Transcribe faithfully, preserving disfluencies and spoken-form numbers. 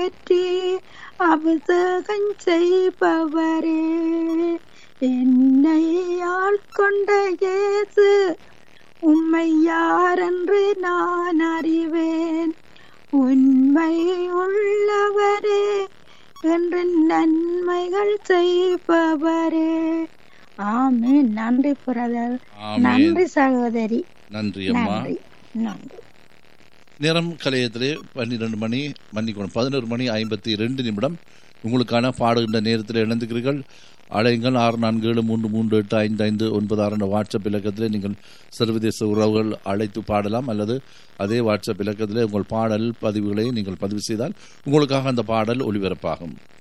ஏற்றி அபிஷேகம் செய்பவரே, என்னை ஆட்கொண்ட இயேசு உம்மை யாரென்று நான் அறிவேன். உண்மை உள்ளவரே என்று நன்மைகள் செய்பவரே. ஆமென். நன்றி பிரதர், நன்றி சகோதரி, நன்றி அம்மா. நன்றி நன்றி. நேரம் கலையத்திலே பன்னிரண்டு மணி மன்னிக்கணும் பதினோரு மணி ஐம்பத்தி ரெண்டு நிமிடம். உங்களுக்கான பாடுகின்ற நேரத்தில் இணைந்துக்கிறீர்கள். அழையுங்கள் ஆறு நான்கு ஏழு மூன்று மூன்று எட்டு ஐந்து ஐந்து ஒன்பது ஆறு என்ற வாட்ஸ்அப் இலக்கத்திலே நீங்கள் சர்வதேச உறவுகள் அழைத்து பாடலாம், அல்லது அதே வாட்ஸ்அப் இலக்கத்திலே உங்கள் பாடல் பதிவுகளை நீங்கள் பதிவு செய்தால் உங்களுக்காக அந்த பாடல் ஒளிபரப்பாகும்.